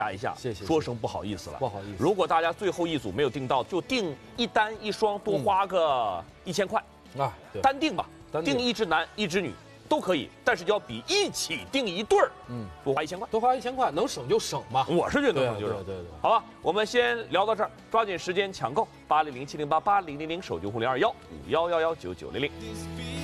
打一下， 谢谢， 说声不好意思了， 不好意思。 如果大家最后一组没有订到，就订一单一双，多花个1000块啊， 单订吧，订一只男一只女都可以，但是要比一起订一对儿，多花1000块， 多花1000块，能省就省嘛。 我是觉得能省就省， 对。 好吧，我们先聊到这儿，抓紧时间抢购8007088000手机户02151119900。